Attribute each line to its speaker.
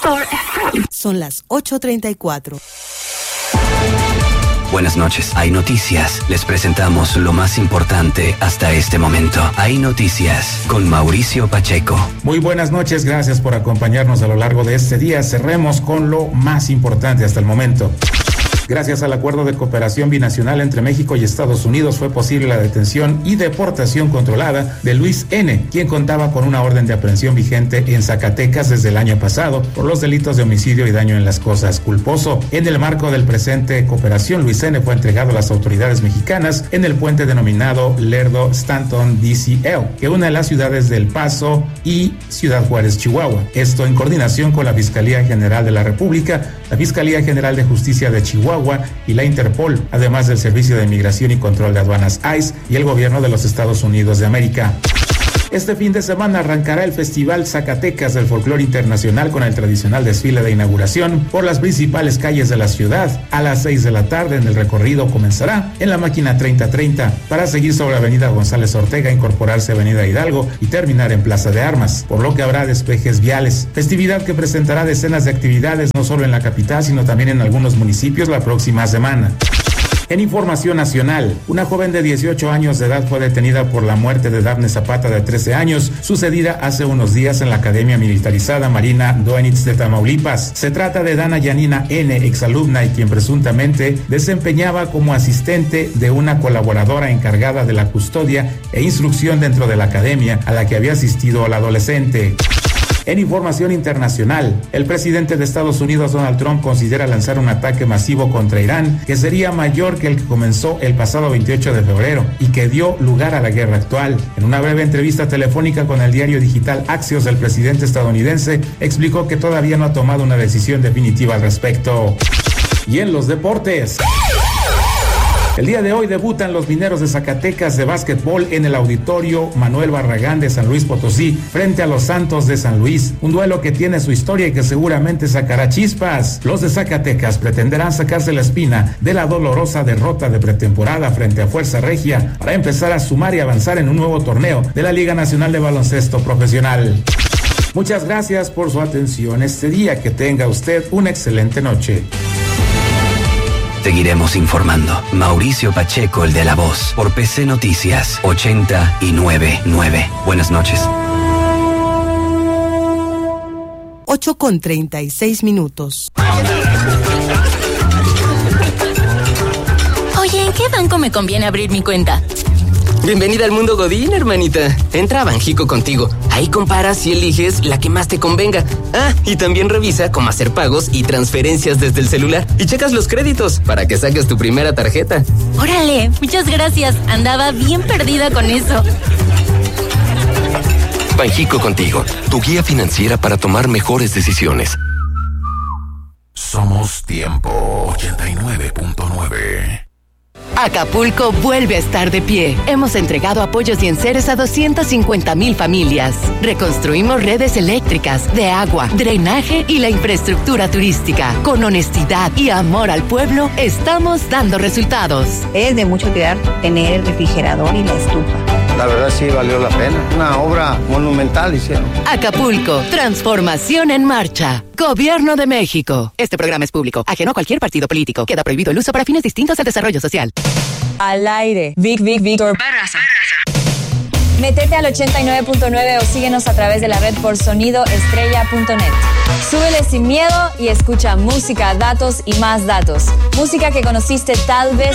Speaker 1: Transistor FM.
Speaker 2: Son las 8:34.
Speaker 3: Buenas noches. Hay noticias. Les presentamos lo más importante hasta este momento. Hay noticias con Mauricio Pacheco.
Speaker 4: Muy buenas noches. Gracias por acompañarnos a lo largo de este día. Cerremos con lo más importante hasta el momento. Gracias al acuerdo de cooperación binacional entre México y Estados Unidos fue posible la detención y deportación controlada de Luis N., quien contaba con una orden de aprehensión vigente en Zacatecas desde el año pasado por los delitos de homicidio y daño en las cosas culposo. En el marco del presente cooperación, Luis N. fue entregado a las autoridades mexicanas en el puente denominado Lerdo Stanton DCL, que une las ciudades de El Paso y Ciudad Juárez, Chihuahua. Esto en coordinación con la Fiscalía General de la República, la Fiscalía General de Justicia de Chihuahua y la Interpol, además del Servicio de Migración y Control de Aduanas ICE y el Gobierno de los Estados Unidos de América. Este fin de semana arrancará el Festival Zacatecas del Folclore Internacional con el tradicional desfile de inauguración por las principales calles de la ciudad. A las 6 de la tarde en el recorrido comenzará en la máquina 3030 para seguir sobre Avenida González Ortega, incorporarse a Avenida Hidalgo y terminar en Plaza de Armas, por lo que habrá despejes viales. Festividad que presentará decenas de actividades no solo en la capital, sino también en algunos municipios la próxima semana. En información nacional, una joven de 18 años de edad fue detenida por la muerte de Dafne Zapata, de 13 años, sucedida hace unos días en la Academia Militarizada Marina Doenitz de Tamaulipas. Se trata de Dana Yanina N., exalumna y quien presuntamente desempeñaba como asistente de una colaboradora encargada de la custodia e instrucción dentro de la academia a la que había asistido la adolescente. En información internacional, el presidente de Estados Unidos, Donald Trump, considera lanzar un ataque masivo contra Irán que sería mayor que el que comenzó el pasado 28 de febrero y que dio lugar a la guerra actual. En una breve entrevista telefónica con el diario digital Axios, el presidente estadounidense explicó que todavía no ha tomado una decisión definitiva al respecto. Y en los deportes, el día de hoy debutan los Mineros de Zacatecas de básquetbol en el Auditorio Manuel Barragán de San Luis Potosí frente a los Santos de San Luis. Un duelo que tiene su historia y que seguramente sacará chispas. Los de Zacatecas pretenderán sacarse la espina de la dolorosa derrota de pretemporada frente a Fuerza Regia para empezar a sumar y avanzar en un nuevo torneo de la Liga Nacional de Baloncesto Profesional. Muchas gracias por su atención este día. Que tenga usted una excelente noche.
Speaker 3: Seguiremos informando. Mauricio Pacheco, el de la voz, por PC Noticias 89.9. Buenas noches.
Speaker 2: 8:36.
Speaker 5: Oye, ¿en qué banco me conviene abrir mi cuenta?
Speaker 6: Bienvenida al mundo Godín, hermanita. Entra a Banjico Contigo. Ahí comparas y eliges la que más te convenga. Ah, y también revisa cómo hacer pagos y transferencias desde el celular. Y checas los créditos para que saques tu primera tarjeta.
Speaker 5: Órale, muchas gracias. Andaba bien perdida con eso.
Speaker 7: Banjico Contigo, tu guía financiera para tomar mejores decisiones.
Speaker 8: Somos Tiempo 89.9.
Speaker 9: Acapulco vuelve a estar de pie. Hemos entregado apoyos y enseres a 250,000 familias. Reconstruimos redes eléctricas, de agua, drenaje y la infraestructura turística. Con honestidad y amor al pueblo, estamos dando resultados.
Speaker 10: Es de mucho cuidar tener el refrigerador y la estufa.
Speaker 11: La verdad sí valió la pena. Una obra monumental hicieron.
Speaker 9: Acapulco, transformación en marcha. Gobierno de México. Este programa es público, ajeno a cualquier partido político. Queda prohibido el uso para fines distintos al desarrollo social.
Speaker 12: Al aire. Víctor Barraza. Métete al 89.9 o síguenos a través de la red por sonidoestrella.net. Súbele sin miedo y escucha música, datos y más datos. Música que conociste tal vez